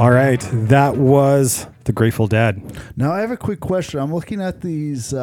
All right, that was the Grateful Dead. Now I have a quick question. I'm looking at these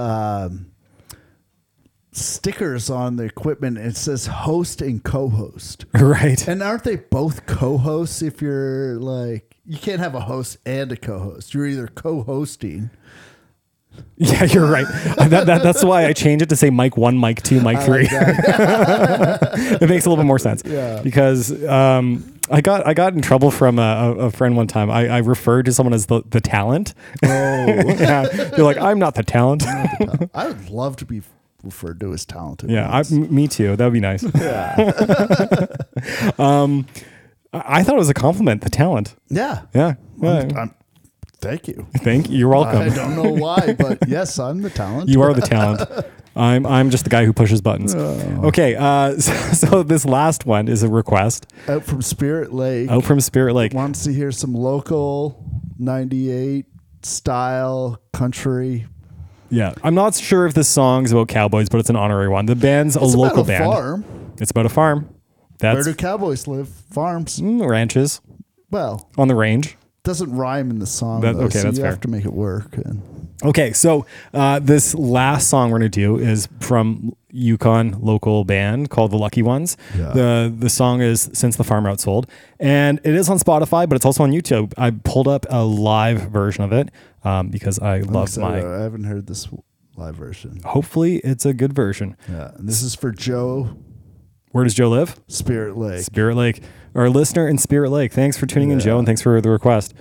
stickers on the equipment. It says host and co-host. Right. And aren't they both co-hosts? If you're like, you can't have a host and a co-host. You're either co-hosting. Yeah, you're right. That's why I changed it to say mic 1, mic 2, mic 3. Like It makes a little bit more sense. Yeah. Because I got in trouble from a friend one time. I referred to someone as the talent. Oh. Yeah. You're like, I'm not the talent. I would love to be referred to as talented. Yeah, me too. That would be nice. Yeah. I thought it was a compliment, the talent. Yeah. Yeah. Thank you. Thank you. You're welcome. I don't know why, but yes, I'm the talent. You are the talent. I'm just the guy who pushes buttons. Oh. Okay, so this last one is a request. Out from Spirit Lake. Wants to hear some local 98 style country. Yeah, I'm not sure if this song's about cowboys, but it's an honorary one. The band's a local band. Farm. It's about a farm. Where do cowboys live? Farms. Ranches. Well, on the range. Doesn't rhyme in the song. Okay, so that's you fair. have to make it work. Okay, so this last song we're going to do is from Yukon local band called The Lucky Ones. Yeah. The song is Since the Farm Outsold, and it is on Spotify, but it's also on YouTube. I pulled up a live version of it because I haven't heard this live version. Hopefully it's a good version. Yeah, and this is for Joe. Where does Joe live? Spirit Lake. Spirit Lake. Our listener in Spirit Lake. Thanks for tuning in, Joe, and thanks for the request.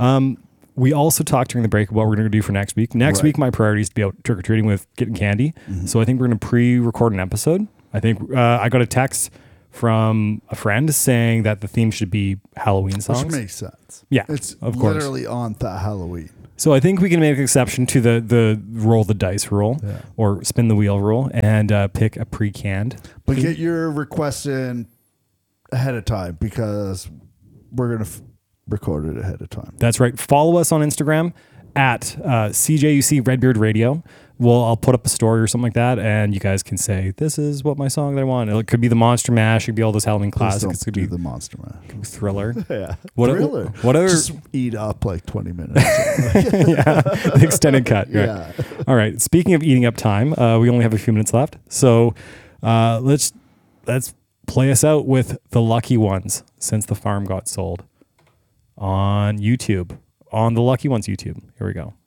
We also talked during the break about what we're going to do for next week. Next week, my priority is to be out trick-or-treating with getting candy. Mm-hmm. So I think we're going to pre-record an episode. I think I got a text from a friend saying that the theme should be Halloween songs. Which makes sense. Yeah, it's of course. Literally on the Halloween. So I think we can make an exception to the roll the dice rule or spin the wheel rule and pick a pre-canned. But get your request in ahead of time because we're going to record it ahead of time. That's right. Follow us on Instagram at CJUC Redbeard Radio. I'll put up a story or something like that, and you guys can say, this is what my song that I want. It could be the Monster Mash. It could be all those Halloween classics. It could be the Monster Mash. Thriller. Yeah. Thriller. What other? Just eat up like 20 minutes. Yeah. The extended cut. Right. Yeah. All right. Speaking of eating up time, we only have a few minutes left. So let's play us out with The Lucky Ones, Since the Farm Got Sold on YouTube, on The Lucky Ones YouTube. Here we go.